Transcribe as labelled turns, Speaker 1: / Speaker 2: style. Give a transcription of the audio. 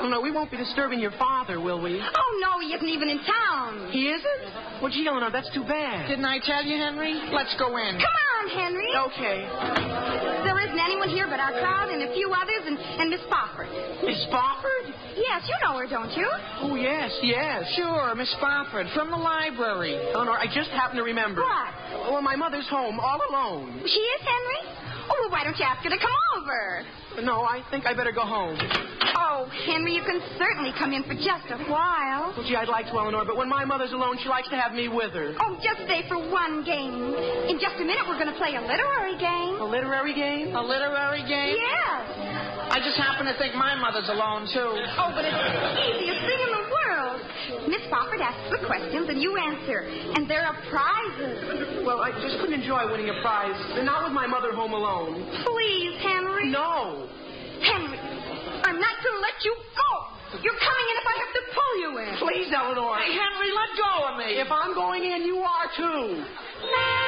Speaker 1: Eleanor, we won't be disturbing your father, will we?
Speaker 2: Oh, no, he isn't even in town.
Speaker 1: He isn't? Well, gee, Eleanor, that's too bad.
Speaker 3: Didn't I tell you, Henry? Let's go in.
Speaker 2: Come on, Henry.
Speaker 1: Okay.
Speaker 2: There isn't anyone here but our crowd and a few others and Miss Spofford.
Speaker 1: Miss Spofford?
Speaker 2: Yes, you know her, don't you?
Speaker 1: Oh, yes.
Speaker 3: Sure, Miss Spofford, from the library.
Speaker 1: Eleanor, I just happened to remember.
Speaker 2: What?
Speaker 1: Well, my mother's home, all alone.
Speaker 2: She is, Henry? Oh, well, why don't you ask her to come over?
Speaker 1: No, I think I better go home.
Speaker 2: Oh, Henry, you can certainly come in for just a while.
Speaker 1: Well, gee, I'd like to, Eleanor, but when my mother's alone, she likes to have me with her.
Speaker 2: Oh, just stay for one game. In just a minute, we're going to play a literary game.
Speaker 1: A literary game?
Speaker 3: A literary game?
Speaker 2: Yes.
Speaker 3: I just happen to think my mother's alone, too.
Speaker 2: Oh, but it's the easiest thing in the world. Miss Spofford asks the questions, and you answer. And there are prizes.
Speaker 1: Well, I just couldn't enjoy winning a prize. Not with my mother home alone.
Speaker 2: Please, Henry.
Speaker 1: No.
Speaker 2: Henry, I'm not going to let you go. You're coming in if I have to pull you in.
Speaker 1: Please, Eleanor.
Speaker 3: Hey, Henry, let go of me.
Speaker 1: If I'm going in, you are too.